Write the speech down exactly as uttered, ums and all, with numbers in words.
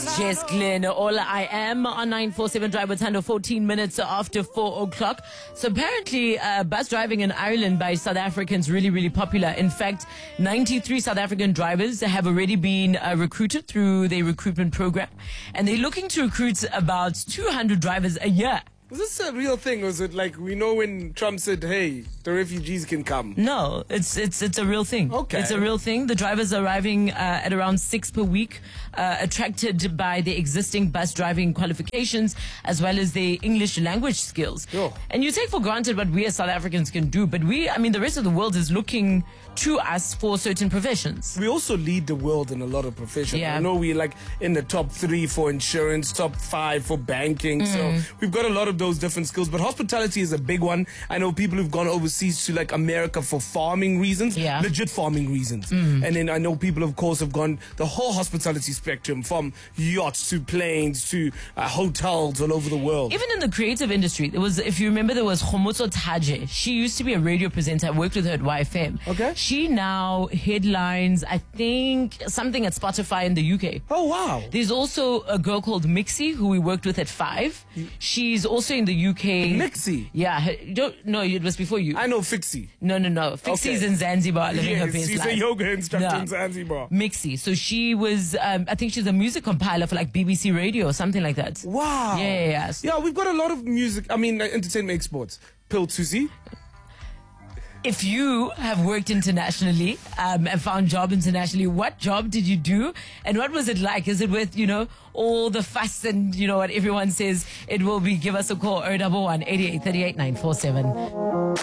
Jess Glenn, all I am on nine four seven Drive with Tando, fourteen minutes after four o'clock. So apparently, uh, bus driving in Ireland by South Africans really, really popular. In fact, ninety-three South African drivers have already been uh, recruited through their recruitment program. And they're looking to recruit about two hundred drivers a year. Is this a real thing, or is it like we know when Trump said, hey, the refugees can come? No, it's it's it's a real thing. Okay. It's a real thing. The drivers are arriving uh, at around six per week, uh, attracted by the existing bus driving qualifications as well as their English language skills. Sure. And you take for granted what we as South Africans can do, but we, I mean, the rest of the world is looking to us for certain professions. We also lead the world in a lot of professions. Yeah. I know we're like in the top three for insurance, top five for banking. So we've got a lot of those different skills, but hospitality is a big one. I know people who've gone overseas to like America for farming reasons, Yeah. legit farming reasons. And then I know people, of course, have gone the whole hospitality spectrum, from yachts to planes to uh, hotels all over the world. Even in the creative industry, there was, if you remember, there was Khomotso Taje. She used to be a radio presenter. I worked with her at Y F M. Okay. She now headlines, I think, something at Spotify in the U K. Oh, wow. There's also a girl called Mixie who we worked with at Five. She's also in the U K. Mixie? Yeah. Her, don't, no, it was before you. I know Fixie. No, no, no. Fixie's Okay. in Zanzibar living her Yes, best she's life. a yoga instructor No. in Zanzibar. Mixie. So she was, um, I think she's a music compiler for like B B C Radio or something like that. Wow. Yeah, yeah, yeah. Yeah, we've got a lot of music, I mean, uh, entertainment exports. Pill Tusi. If you have worked internationally um, and found job internationally, what job did you do and what was it like? Is it with, you know, all the fuss and, you know, what everyone says it will be? Give us a call, oh one one, eight eight three eight, nine four seven.